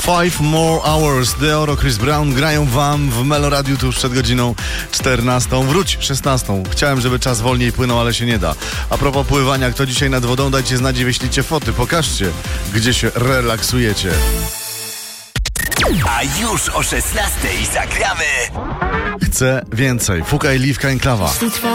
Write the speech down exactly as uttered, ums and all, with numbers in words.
Five More Hours, Deoro, Chris Brown grają wam w Meloradiu tuż przed godziną czternastą. Wróć, szesnastą. Chciałem, żeby czas wolniej płynął, ale się nie da. A propos pływania, kto dzisiaj nad wodą, dajcie znać i wyślijcie foty. Pokażcie, gdzie się relaksujecie. A już o szesnastej zagramy. Chcę więcej. Fukaj, Liwka, Enklawa.